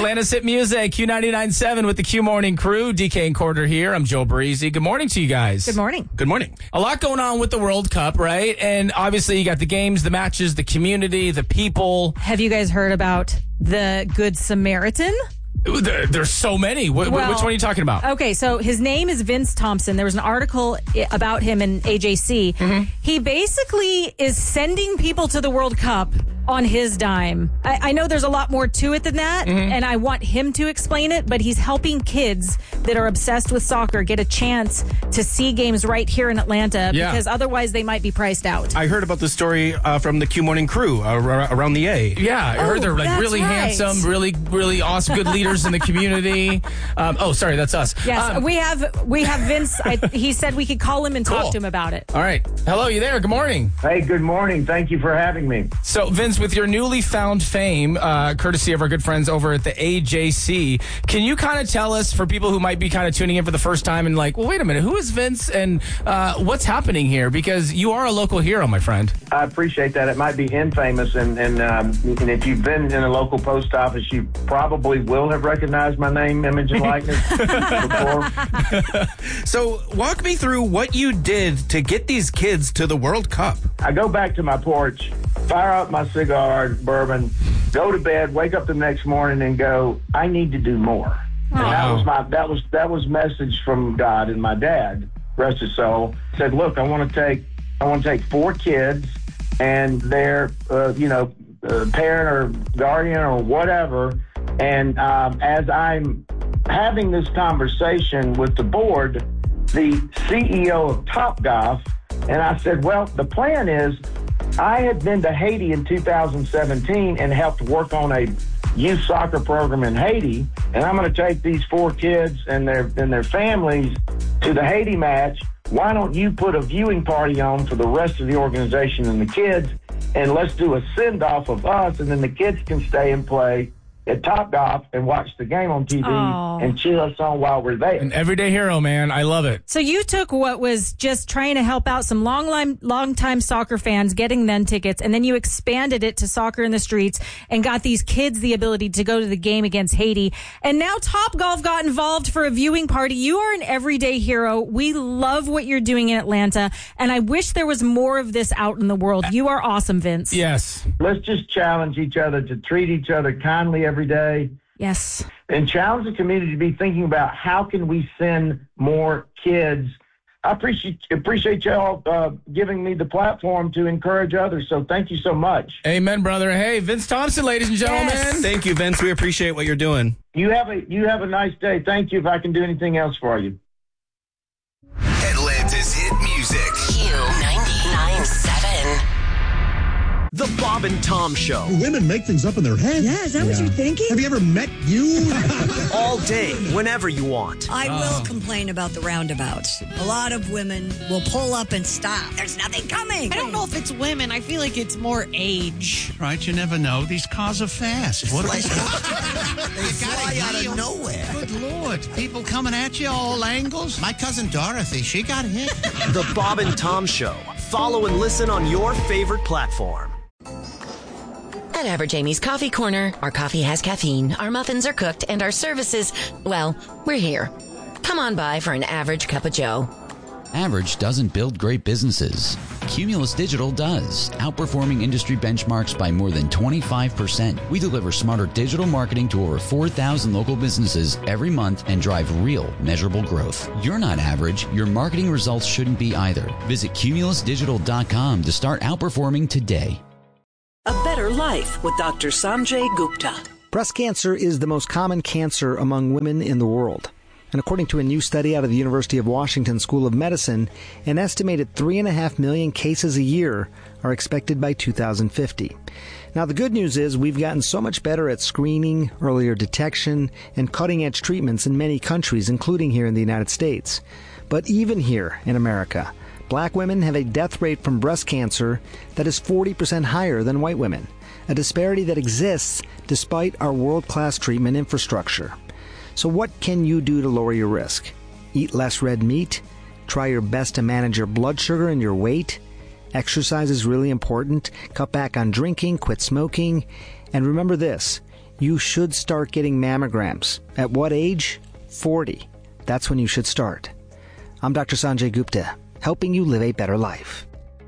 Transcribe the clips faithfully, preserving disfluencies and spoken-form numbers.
Atlanta's Hit Music, Q ninety-nine point seven with the Q Morning Crew. D K and Quarter here. I'm Joe Breezy. Good morning to you guys. Good morning. Good morning. A lot going on with the World Cup, right? And obviously you got the games, the matches, the community, the people. Have you guys heard about the Good Samaritan? There, there's so many. Wh- Well, which one are you talking about? Okay, so his name is Vince Thompson. There was an article i- about him in A J C. Mm-hmm. He basically is sending people to the World Cup on his dime. I, I know there's a lot more to it than that, Mm-hmm. and I want him to explain it, but he's helping kids that are obsessed with soccer get a chance to see games right here in Atlanta Yeah. because otherwise they might be priced out. I heard about the story uh, from the Q Morning Crew uh, ar- around the A. Yeah, I heard Oh, they're like that's really right. handsome, really, really awesome, good leaders in the community. Um, oh, sorry, that's us. Yes, Um, we have we have Vince. I, he said we could call him and Cool. talk to him about it. all right. Hello, you there? Good morning. Hey, good morning. Thank you for having me. So, Vince, with your newly found fame, uh, courtesy of our good friends over at the A J C, can you kind of tell us, for people who might be kind of tuning in for the first time and like, well, wait a minute, who is Vince and uh, what's happening here? Because you are a local hero, my friend. I appreciate that. It might be infamous, and and, um, and if you've been in a local post office, you probably will have recognized my name, image, and likeness before. So walk me through what you did to get these kids to the World Cup. I go back to my porch, fire up my cigar, bourbon, go to bed, wake up the next morning, and go, I need to do more. And that Wow. was my that was that was message from God. And my dad, rest his soul, said, "Look, I want to take I want to take four kids and their uh, you know uh, parent or guardian or whatever, and um, as I'm having this conversation with the board, the C E O of Topgolf, and I said, well, the plan is I had been to Haiti in two thousand seventeen and helped work on a youth soccer program in Haiti, and I'm going to take these four kids and their and their families to the Haiti match. Why don't you put a viewing party on for the rest of the organization and the kids, and let's do a send-off of us, and then the kids can stay and play at Topgolf and watch the game on T V Aw. and cheer us on while we're there." An everyday hero, man. I love it. So you took what was just trying to help out some long line, long time soccer fans getting them tickets, and then you expanded it to soccer in the streets and got these kids the ability to go to the game against Haiti. And now Topgolf got involved for a viewing party. You are an everyday hero. We love what you're doing in Atlanta, and I wish there was more of this out in the world. You are awesome, Vince. Yes. Let's just challenge each other to treat each other kindly every day, Yes. and challenge the community to be thinking about how can we send more kids. I appreciate appreciate y'all uh, giving me the platform to encourage others. So thank you so much. Amen, brother. Hey, Vince Thompson, ladies and gentlemen. Yes. Thank you, Vince. We appreciate what you're doing. You have a you have a nice day. Thank you. If I can do anything else for you. Atlanta's Hit Music. Q ninety-nine point seven. The Bob and Tom Show. Women make things up in their head. Yeah, is that what you're thinking? Have you ever met you? All day, whenever you want. I will complain about the roundabouts. A lot of women will pull up and stop. There's nothing coming. I don't know if it's women. I feel like it's more age. Right, you never know. These cars are fast. What They You fly gotta out deal. of nowhere. Good Lord. People coming at you all angles. My cousin Dorothy, she got hit. The Bob and Tom Show. Follow and listen on your favorite platform. At Average Amy's Coffee Corner, our coffee has caffeine, our muffins are cooked, and our services, well, we're here. Come on by for an average cup of joe. Average doesn't build great businesses. Cumulus Digital does, outperforming industry benchmarks by more than twenty-five percent. We deliver smarter digital marketing to over four thousand local businesses every month and drive real, measurable growth. You're not average. Your marketing results shouldn't be either. Visit cumulus digital dot com to start outperforming today. A Better Life with Doctor Sanjay Gupta. Breast cancer is the most common cancer among women in the world. And according to a new study out of the University of Washington School of Medicine, an estimated three and a half million cases a year are expected by two thousand fifty. Now, the good news is we've gotten so much better at screening, earlier detection, and cutting-edge treatments in many countries, including here in the United States. But even here in America, black women have a death rate from breast cancer that is forty percent higher than white women, a disparity that exists despite our world-class treatment infrastructure. So what can you do to lower your risk? Eat less red meat? Try your best to manage your blood sugar and your weight? Exercise is really important. Cut back on drinking, quit smoking. And remember this, you should start getting mammograms. At what age? forty. That's when you should start. I'm Doctor Sanjay Gupta, helping you live a better life.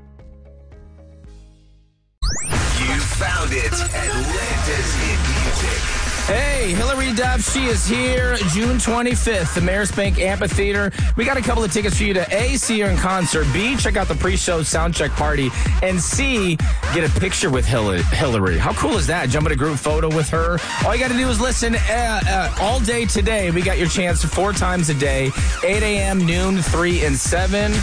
You found it, Atlanta's hit music. Hey, Hillary Duff, she is here June twenty-fifth, the Mayor's Bank Amphitheater. We got a couple of tickets for you to A, see her in concert, B, check out the pre-show soundcheck party, and C, get a picture with Hillary. How cool is that? Jump in a group photo with her. All you got to do is listen uh, uh, all day today. We got your chance four times a day, eight a.m., noon, three, and seven.